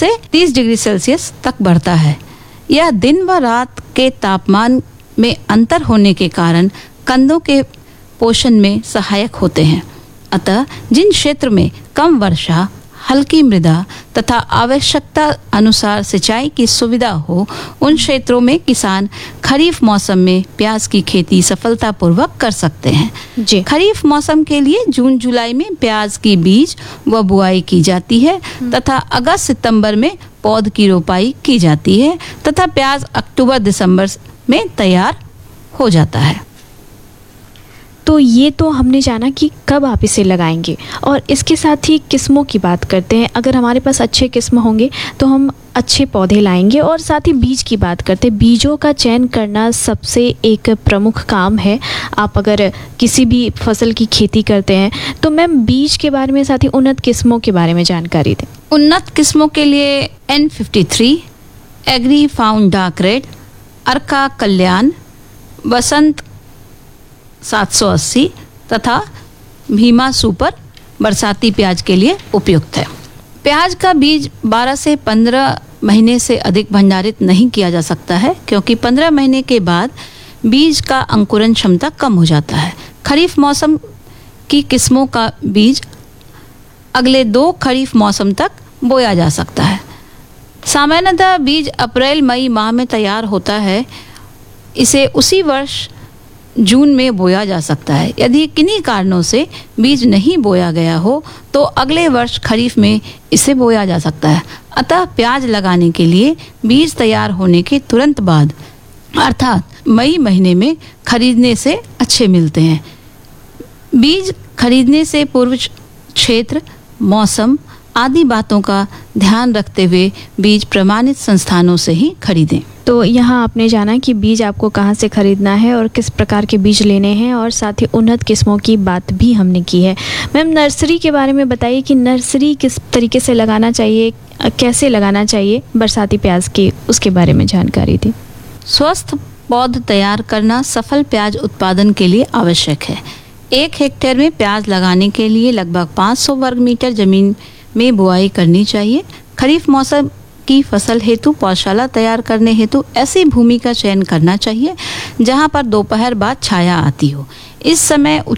से 30 degree Celsius तक बढ़ता है। यह दिन व रात के तापमान में अंतर होने के कारण कंदों के पोषण में सहायक होते हैं। अतः जिन क्षेत्र में कम वर्षा, हल्की मृदा तथा आवश्यकता अनुसार सिंचाई की सुविधा हो, उन क्षेत्रों में किसान खरीफ मौसम में प्याज की खेती सफलतापूर्वक कर सकते हैं। जी। खरीफ मौसम के लिए जून जुलाई में प्याज की बीज व बुआई की जाती है तथा अगस्त सितंबर में पौध की रोपाई की जाती है तथा प्याज अक्टूबर दिसंबर में तैयार हो जाता है। तो ये तो हमने जाना कि कब आप इसे लगाएंगे, और इसके साथ ही किस्मों की बात करते हैं। अगर हमारे पास अच्छे किस्म होंगे तो हम अच्छे पौधे लाएंगे, और साथ ही बीज की बात करते हैं। बीजों का चयन करना सबसे एक प्रमुख काम है। आप अगर किसी भी फसल की खेती करते हैं तो मैम बीज के बारे में, साथ ही उन्नत किस्मों के बारे में जानकारी दें। उन्नत किस्मों के लिए N53, agree found dark red, अर्का कल्याण, वसंत 780 तथा भीमा सुपर बरसाती प्याज के लिए उपयुक्त है। प्याज का बीज 12 से 15 महीने से अधिक भंडारित नहीं किया जा सकता है, क्योंकि 15 महीने के बाद बीज का अंकुरण क्षमता कम हो जाता है। खरीफ मौसम की किस्मों का बीज अगले 2 खरीफ मौसम तक बोया जा सकता है। सामान्यतः बीज अप्रैल मई माह में तैयार होता है। इसे उसी वर्ष जून में बोया जा सकता है। यदि किन्हीं कारणों से बीज नहीं बोया गया हो तो अगले वर्ष खरीफ में इसे बोया जा सकता है। अतः प्याज लगाने के लिए बीज तैयार होने के तुरंत बाद अर्थात मई महीने में खरीदने से अच्छे मिलते हैं। बीज खरीदने से पूर्व क्षेत्र, मौसम आदि बातों का ध्यान रखते हुए बीज प्रमाणित संस्थानों से ही खरीदें। तो यहाँ आपने जाना कि बीज आपको कहाँ से खरीदना है और किस प्रकार के बीज लेने हैं, और साथ ही उन्नत किस्मों की बात भी हमने की है। मैम नर्सरी के बारे में बताइए कि नर्सरी किस तरीके से लगाना चाहिए, कैसे लगाना चाहिए बरसाती प्याज की, उसके बारे में जानकारी दें। स्वस्थ पौध तैयार करना सफल प्याज उत्पादन के लिए आवश्यक है। 1 हेक्टेयर में प्याज लगाने के लिए लगभग 500 वर्ग मीटर जमीन में बुआई करनी चाहिए। खरीफ मौसम की फसल हेतु पौधशाला तैयार करने हेतु ऐसी भूमि का चयन करना चाहिए जहां पर दोपहर बाद छाया आती हो। इस समय